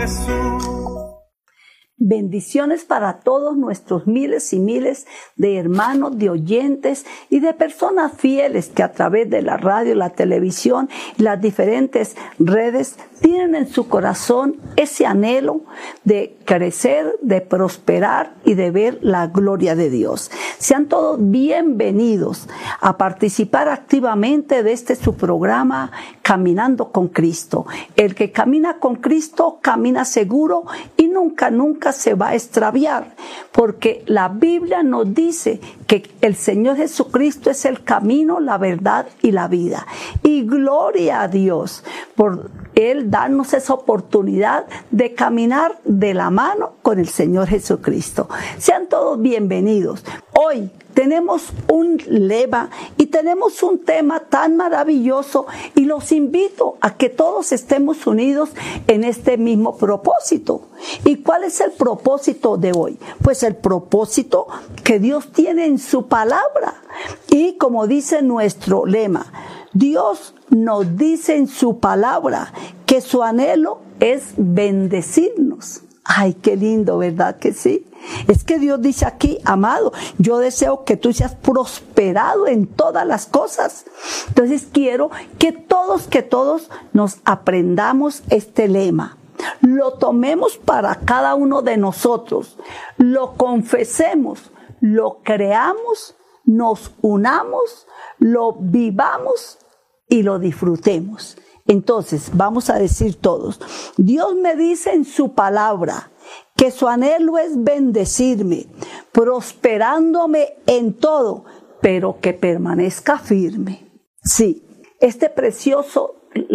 Bendiciones para todos nuestros miles y miles de hermanos, de oyentes y de personas fieles que a través de la radio, la televisión y las diferentes redes tienen en su corazón ese anhelo de crecer, de prosperar y de ver la gloria de Dios. Sean todos bienvenidos a participar activamente de su programa Caminando con Cristo. El que camina con Cristo camina seguro y nunca se va a extraviar, porque la Biblia nos dice que el Señor Jesucristo es el camino, la verdad y la vida. Y gloria a Dios por Él darnos esa oportunidad de caminar de la mano con el Señor Jesucristo. Sean todos bienvenidos. Hoy tenemos un lema y tenemos un tema tan maravilloso y los invito a que todos estemos unidos en este mismo propósito. ¿Y cuál es el propósito de hoy? Pues el propósito que Dios tiene en su palabra. Y como dice nuestro lema, Dios nos dice en su palabra que su anhelo es bendecirnos. Ay, qué lindo, ¿verdad que sí? Es que Dios dice aquí, amado, yo deseo que tú seas prosperado en todas las cosas. Entonces quiero que todos nos aprendamos este lema. Lo tomemos para cada uno de nosotros, lo confesemos, lo creamos, nos unamos, lo vivamos y lo disfrutemos. Entonces, vamos a decir todos, Dios me dice en su palabra que su anhelo es bendecirme, prosperándome en todo, pero que permanezca firme. Sí, este precioso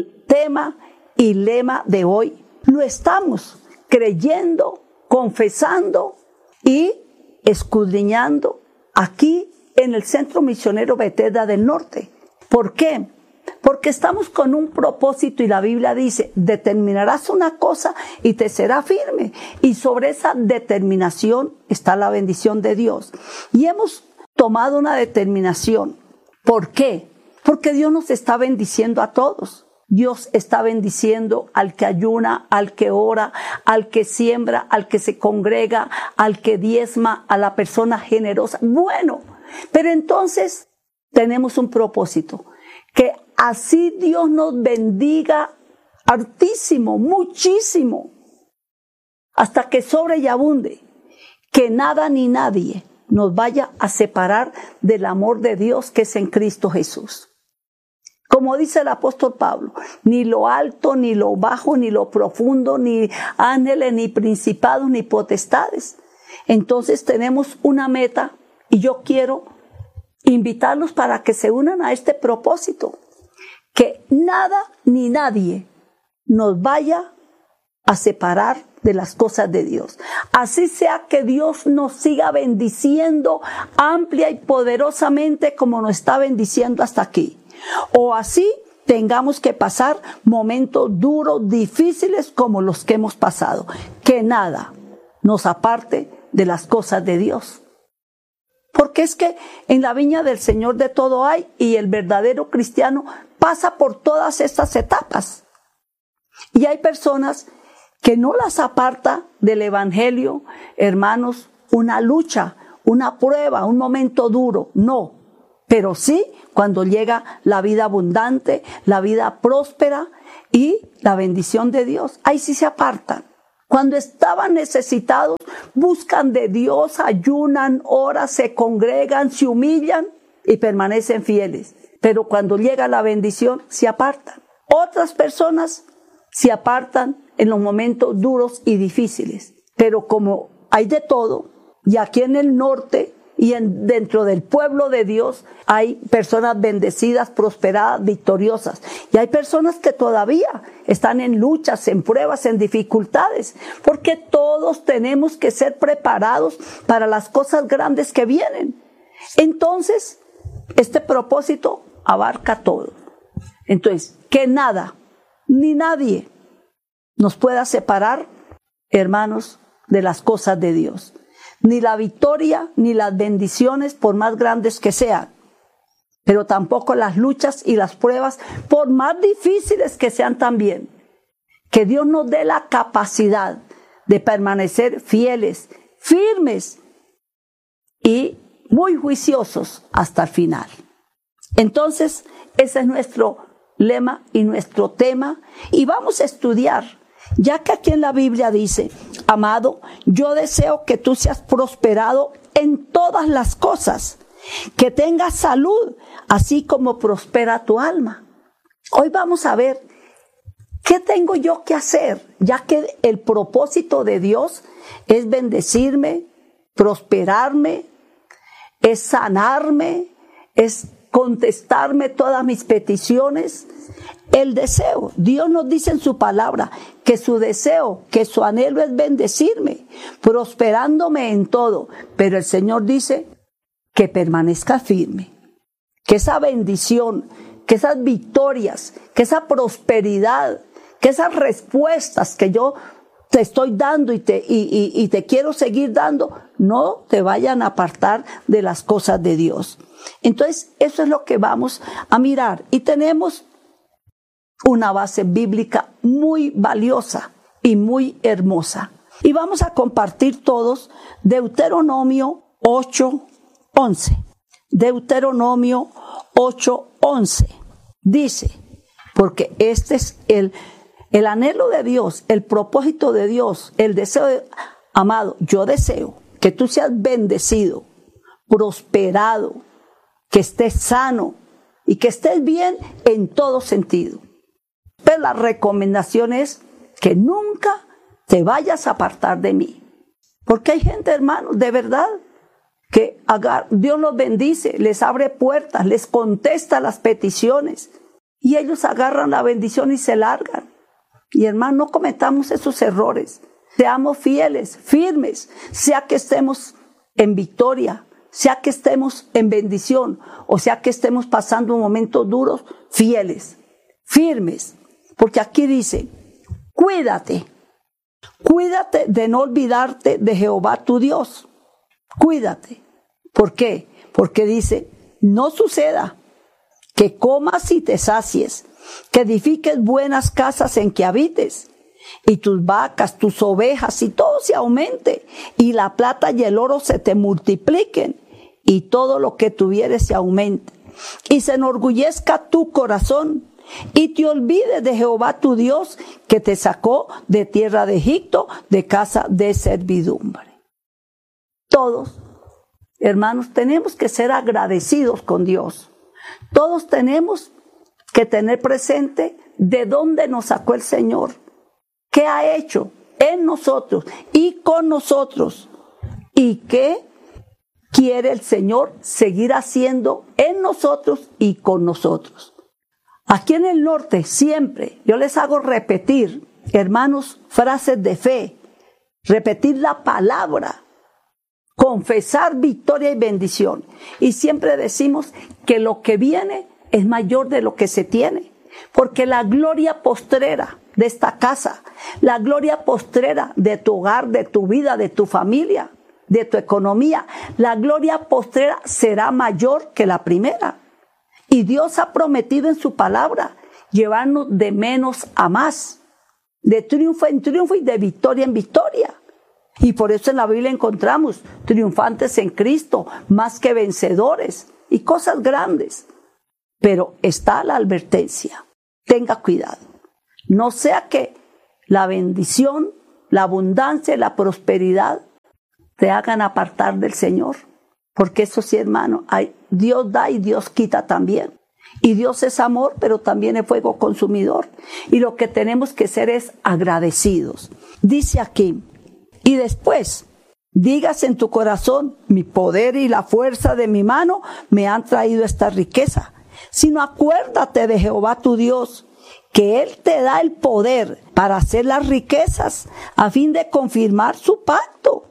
tema y lema de hoy lo estamos creyendo, confesando y escudriñando aquí en el Centro Misionero Bethesda del Norte. ¿Por qué? Porque estamos con un propósito y la Biblia dice, determinarás una cosa y te será firme. Y sobre esa determinación está la bendición de Dios. Y hemos tomado una determinación. ¿Por qué? Porque Dios nos está bendiciendo a todos. Dios está bendiciendo al que ayuna, al que ora, al que siembra, al que se congrega, al que diezma, a la persona generosa. Bueno, pero entonces tenemos un propósito. Que así Dios nos bendiga hartísimo, muchísimo, hasta que sobre y abunde. Que nada ni nadie nos vaya a separar del amor de Dios que es en Cristo Jesús. Como dice el apóstol Pablo, ni lo alto, ni lo bajo, ni lo profundo, ni ángeles, ni principados, ni potestades. Entonces tenemos una meta y yo quiero invitarlos para que se unan a este propósito. Que nada ni nadie nos vaya a separar de las cosas de Dios. Así sea que Dios nos siga bendiciendo amplia y poderosamente como nos está bendiciendo hasta aquí. O así tengamos que pasar momentos duros, difíciles como los que hemos pasado. Que nada nos aparte de las cosas de Dios. Porque es que en la viña del Señor de todo hay y el verdadero cristiano pasa por todas estas etapas. Y hay personas que no las aparta del evangelio, hermanos, una lucha, una prueba, un momento duro, no. Pero sí cuando llega la vida abundante, la vida próspera y la bendición de Dios, ahí sí se apartan. Cuando estaban necesitados, buscan de Dios, ayunan, oran, se congregan, se humillan y permanecen fieles. Pero cuando llega la bendición, se apartan. Otras personas se apartan en los momentos duros y difíciles. Pero como hay de todo, y aquí en el norte y dentro del pueblo de Dios hay personas bendecidas, prosperadas, victoriosas. Y hay personas que todavía están en luchas, en pruebas, en dificultades. Porque todos tenemos que ser preparados para las cosas grandes que vienen. Entonces, este propósito abarca todo. Entonces, que nada, ni nadie nos pueda separar, hermanos, de las cosas de Dios. Ni la victoria, ni las bendiciones, por más grandes que sean. Pero tampoco las luchas y las pruebas, por más difíciles que sean también. Que Dios nos dé la capacidad de permanecer fieles, firmes y muy juiciosos hasta el final. Entonces, ese es nuestro lema y nuestro tema. Y vamos a estudiar, ya que aquí en la Biblia dice, amado, yo deseo que tú seas prosperado en todas las cosas, que tengas salud, así como prospera tu alma. Hoy vamos a ver qué tengo yo que hacer, ya que el propósito de Dios es bendecirme, prosperarme, es sanarme, es contestarme todas mis peticiones. El deseo, Dios nos dice en su palabra que su deseo, que su anhelo es bendecirme, prosperándome en todo. Pero el Señor dice que permanezca firme, que esa bendición, que esas victorias, que esa prosperidad, que esas respuestas que yo te estoy dando y te quiero seguir dando, no te vayan a apartar de las cosas de Dios. Entonces, eso es lo que vamos a mirar. Y tenemos una base bíblica muy valiosa y muy hermosa. Y vamos a compartir todos Deuteronomio 8:11. Deuteronomio 8:11. Dice, porque este es el anhelo de Dios, el propósito de Dios, el deseo de, amado, yo deseo que tú seas bendecido, prosperado, que estés sano y que estés bien en todo sentido. Pero la recomendación es que nunca te vayas a apartar de mí. Porque hay gente, hermanos, de verdad, que Dios los bendice, les abre puertas, les contesta las peticiones y ellos agarran la bendición y se largan. Y hermano, no cometamos esos errores. Seamos fieles, firmes, sea que estemos en victoria, sea que estemos en bendición, o sea que estemos pasando momentos duros, fieles, firmes. Porque aquí dice, cuídate de no olvidarte de Jehová tu Dios. Cuídate. ¿Por qué? Porque dice, no suceda que comas y te sacies, que edifiques buenas casas en que habites, y tus vacas, tus ovejas y todo se aumente, y la plata y el oro se te multipliquen, y todo lo que tuvieres se aumente, y se enorgullezca tu corazón, y te olvides de Jehová tu Dios, que te sacó de tierra de Egipto, de casa de servidumbre. Todos, hermanos, tenemos que ser agradecidos con Dios. Todos tenemos que tener presente de dónde nos sacó el Señor, qué ha hecho en nosotros y con nosotros, y qué quiere el Señor seguir haciendo en nosotros y con nosotros. Aquí en el norte siempre yo les hago repetir, hermanos, frases de fe, repetir la palabra, confesar victoria y bendición. Y siempre decimos que lo que viene es mayor de lo que se tiene, porque la gloria postrera de esta casa, la gloria postrera de tu hogar, de tu vida, de tu familia, de tu economía, la gloria postrera será mayor que la primera. Y Dios ha prometido en su palabra llevarnos de menos a más, de triunfo en triunfo y de victoria en victoria. Y por eso en la Biblia encontramos triunfantes en Cristo, más que vencedores y cosas grandes. Pero está la advertencia, tenga cuidado. No sea que la bendición, la abundancia y la prosperidad te hagan apartar del Señor. Porque eso sí, hermano, Dios da y Dios quita también. Y Dios es amor, pero también es fuego consumidor. Y lo que tenemos que ser es agradecidos. Dice aquí, y después, digas en tu corazón, mi poder y la fuerza de mi mano me han traído esta riqueza. Sino acuérdate de Jehová tu Dios, que Él te da el poder para hacer las riquezas a fin de confirmar su pacto.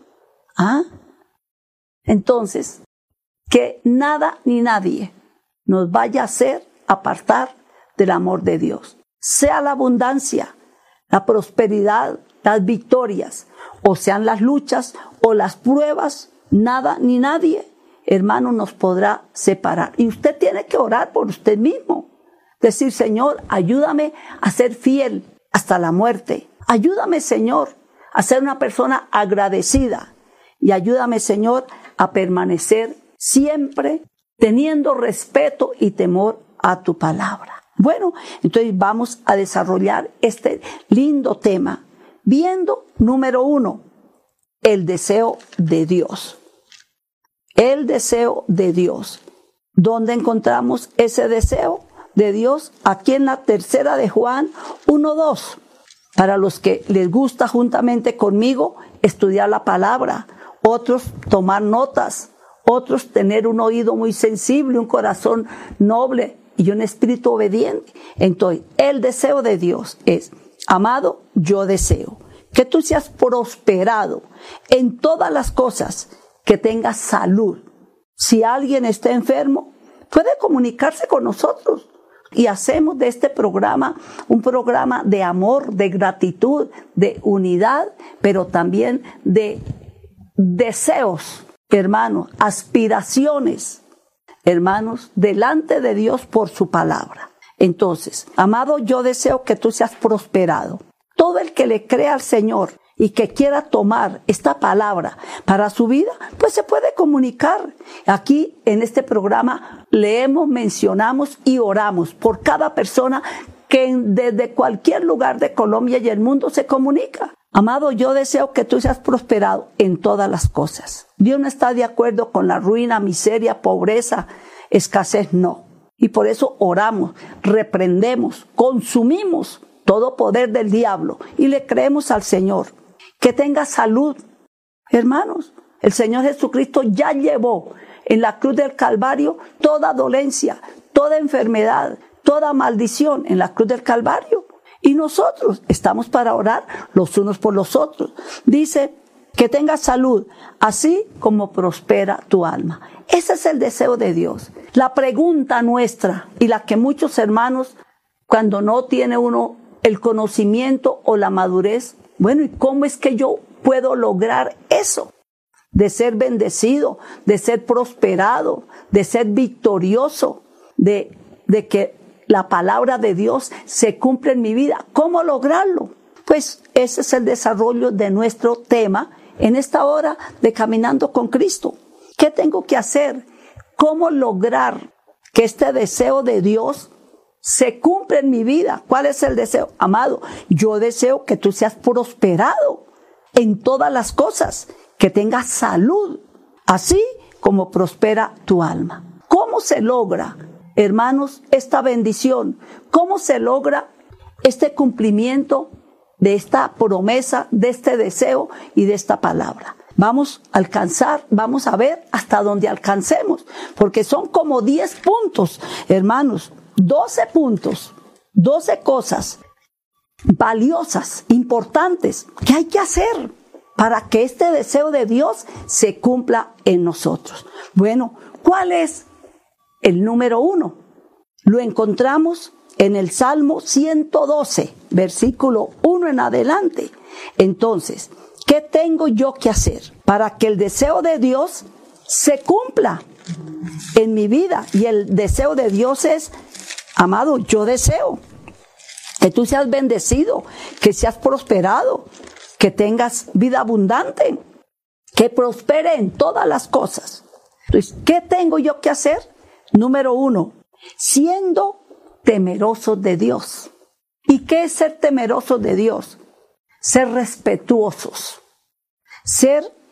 Entonces, que nada ni nadie nos vaya a hacer apartar del amor de Dios. Sea la abundancia, la prosperidad, las victorias, o sean las luchas o las pruebas, nada ni nadie, hermano, nos podrá separar. Y usted tiene que orar por usted mismo. Decir, Señor, ayúdame a ser fiel hasta la muerte. Ayúdame, Señor, a ser una persona agradecida y ayúdame, Señor, a permanecer siempre teniendo respeto y temor a tu palabra. Bueno, entonces vamos a desarrollar este lindo tema, viendo, número 1, el deseo de Dios. El deseo de Dios. ¿Dónde encontramos ese deseo de Dios? Aquí en la 3 de Juan 1:2. Para los que les gusta juntamente conmigo estudiar la palabra, otros tomar notas, otros tener un oído muy sensible, un corazón noble y un espíritu obediente. Entonces, el deseo de Dios es, amado, yo deseo que tú seas prosperado en todas las cosas, que tengas salud. Si alguien está enfermo, puede comunicarse con nosotros. Y hacemos de este programa un programa de amor, de gratitud, de unidad, pero también de deseos, hermanos, aspiraciones, hermanos, delante de Dios por su palabra. Entonces, amado, yo deseo que tú seas prosperado. Todo el que le crea al Señor y que quiera tomar esta palabra para su vida, pues se puede comunicar. Aquí en este programa leemos, mencionamos y oramos por cada persona que desde cualquier lugar de Colombia y el mundo se comunica. Amado, yo deseo que tú seas prosperado en todas las cosas. Dios no está de acuerdo con la ruina, miseria, pobreza, escasez, no. Y por eso oramos, reprendemos, consumimos todo poder del diablo y le creemos al Señor. Que tenga salud. Hermanos, el Señor Jesucristo ya llevó en la cruz del Calvario toda dolencia, toda enfermedad, toda maldición en la cruz del Calvario. Y nosotros estamos para orar los unos por los otros. Dice que tengas salud, así como prospera tu alma. Ese es el deseo de Dios. La pregunta nuestra y la que muchos hermanos, cuando no tiene uno el conocimiento o la madurez, bueno, ¿y cómo es que yo puedo lograr eso? De ser bendecido, de ser prosperado, de ser victorioso, de que la palabra de Dios se cumpla en mi vida. ¿Cómo lograrlo? Pues ese es el desarrollo de nuestro tema en esta hora de Caminando con Cristo. ¿Qué tengo que hacer? ¿Cómo lograr que este deseo de Dios se cumpla en mi vida? ¿Cuál es el deseo? Amado, yo deseo que tú seas prosperado en todas las cosas, que tengas salud, así como prospera tu alma. ¿Cómo se logra, hermanos, esta bendición? ¿Cómo se logra este cumplimiento de esta promesa, de este deseo y de esta palabra? Vamos a alcanzar, vamos a ver hasta dónde alcancemos, porque son como 10 puntos, hermanos, 12 puntos, 12 cosas valiosas, importantes, que hay que hacer para que este deseo de Dios se cumpla en nosotros. Bueno, ¿cuál es el número 1? Lo encontramos en el Salmo 112, versículo 1 en adelante. Entonces, ¿qué tengo yo que hacer para que el deseo de Dios se cumpla en mi vida? Y el deseo de Dios es, amado, yo deseo que tú seas bendecido, que seas prosperado, que tengas vida abundante, que prospere en todas las cosas. Entonces, ¿qué tengo yo que hacer? Número 1, siendo temerosos de Dios. ¿Y qué es ser temerosos de Dios? Ser respetuosos, ser